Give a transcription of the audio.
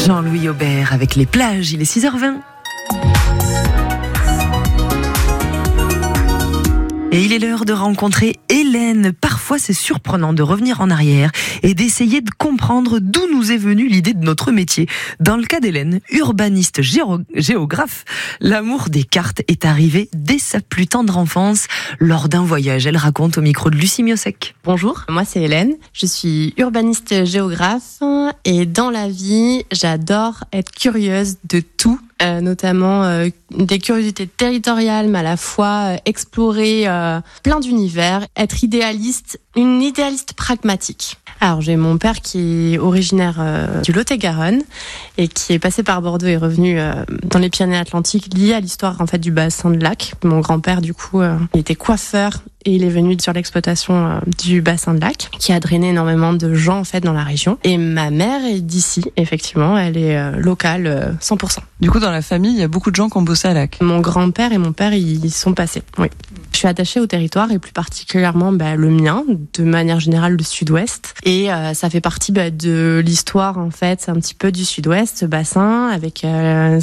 Jean-Louis Aubert avec les plages, il est 6h20. Et il est l'heure de rencontrer Hélène. Parfois, c'est surprenant de revenir en arrière et d'essayer de comprendre d'où nous est venue l'idée de notre métier. Dans le cas d'Hélène, urbaniste géographe, l'amour des cartes est arrivé dès sa plus tendre enfance lors d'un voyage. Elle raconte au micro de Lucie Miosek. Bonjour, moi c'est Hélène. Je suis urbaniste géographe et dans la vie, j'adore être curieuse de tout. Notamment des curiosités territoriales, mais à la fois explorer plein d'univers, être idéaliste, une idéaliste pragmatique. Alors j'ai mon père qui est originaire du Lot-et-Garonne et qui est passé par Bordeaux et revenu dans les Pyrénées-Atlantiques lié à l'histoire en fait du bassin de Lac. Mon grand-père du coup il était coiffeur et il est venu sur l'exploitation du bassin de Lac qui a drainé énormément de gens en fait dans la région. Et ma mère est d'ici, effectivement, elle est locale 100%. Du coup dans la famille il y a beaucoup de gens qui ont bossé à Lac. Mon grand-père et mon père ils sont passés, oui. Je suis attachée au territoire et plus particulièrement le mien, de manière générale le sud-ouest. Et ça fait partie de l'histoire en fait, un petit peu du sud-ouest, ce bassin avec